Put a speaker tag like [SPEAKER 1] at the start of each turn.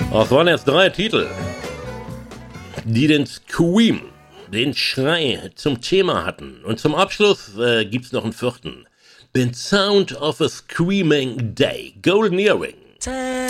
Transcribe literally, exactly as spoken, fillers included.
[SPEAKER 1] Das waren jetzt drei Titel, die den Scream, den Schrei zum Thema hatten. Und zum Abschluss äh, gibt's noch einen vierten. The Sound of a Screaming Day, Golden Earring.